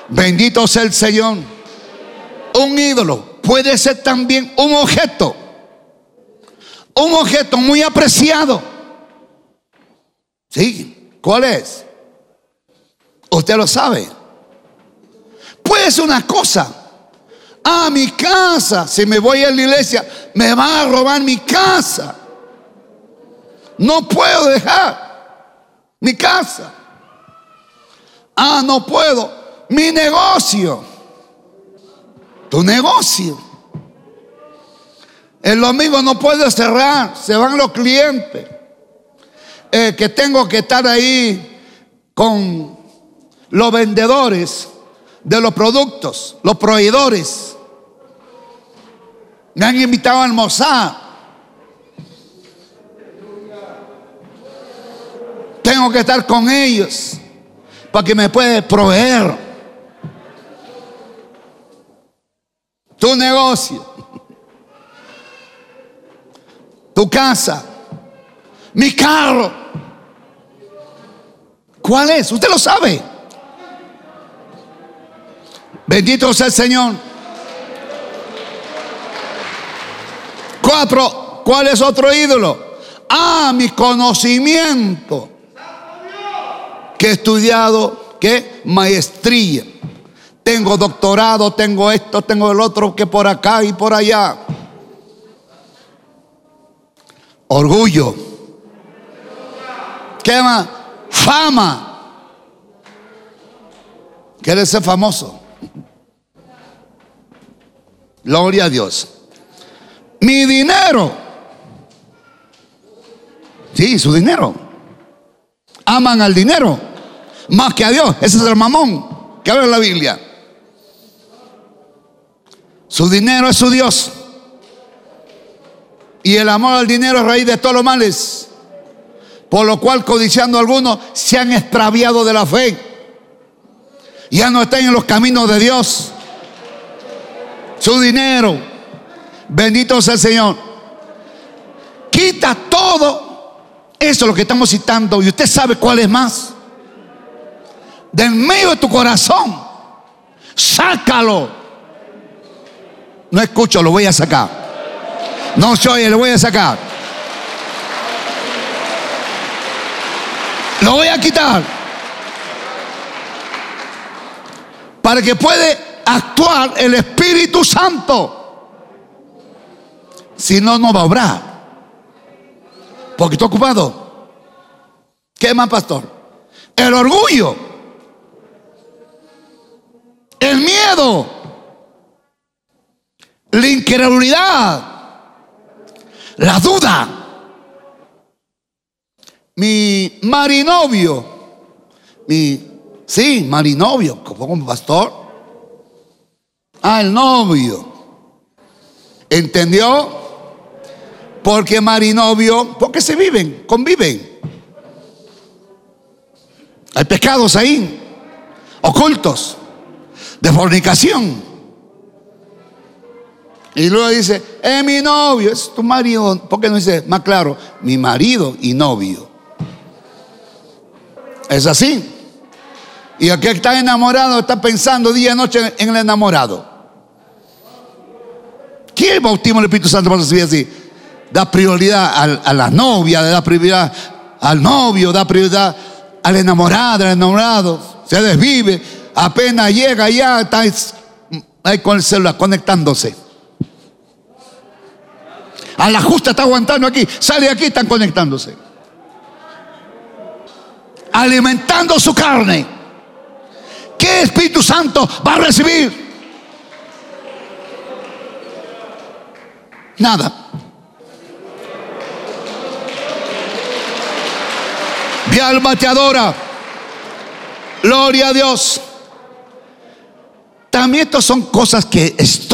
Bendito sea el Señor. Un ídolo puede ser también un objeto muy apreciado. ¿Sí? ¿Cuál es? Usted lo sabe. Puede ser una cosa. Mi casa, si me voy a la iglesia, me van a robar mi casa. No puedo dejar mi casa. No puedo. Mi negocio. Tu negocio. El domingo no puedo cerrar, se van los clientes. Que tengo que estar ahí con los vendedores de los productos, los proveedores. Me han invitado a almorzar. Tengo que estar con ellos para que me puedan proveer. Tu negocio, tu casa, mi carro. ¿Cuál es? Usted lo sabe. Bendito sea el Señor. 4. ¿Cuál es otro ídolo? Mi conocimiento. Que he estudiado, ¿qué? Maestría. Tengo doctorado, tengo esto, tengo el otro, que por acá y por allá. Orgullo. ¿Qué más? Fama. ¿Quieres ser famoso? Gloria a Dios. Mi dinero. Sí, su dinero. Aman al dinero más que a Dios. Ese es el mamón que habla en la Biblia. Su dinero es su Dios. Y el amor al dinero es raíz de todos los males. Por lo cual, codiciando algunos, se han extraviado de la fe. Ya no están en los caminos de Dios. Su dinero. Bendito sea el Señor. Quita todo. Eso es lo que estamos citando. Y usted sabe cuál es más. Del medio de tu corazón. Sácalo. No escucho, lo voy a sacar. No se oye, lo voy a sacar. Lo voy a quitar. Para que pueda actuar el Espíritu Santo. Si no, no va a obrar. Porque estoy ocupado. ¿Qué más, pastor? El orgullo. El miedo. La incredulidad. La duda. Mi marinovio. Marinovio. Como pastor. El novio. ¿Entendió? Porque marinovio, porque se conviven. Hay pecados ahí, ocultos, de fornicación. Y luego dice, es mi novio, es tu marido. ¿Por qué no dice más claro? Mi marido y novio. Es así. Y aquel que está enamorado está pensando día y noche en el enamorado. ¿Quién bautismo del Espíritu Santo para recibir así? Da prioridad a la novia, da prioridad al novio, da prioridad al enamorado, se desvive. Apenas llega ya, está ahí con el celular conectándose. A la justa está aguantando aquí, sale de aquí, están conectándose. Alimentando su carne. ¿Qué Espíritu Santo va a recibir? Nada. Mi alma te adora. Gloria a Dios. También estas son cosas que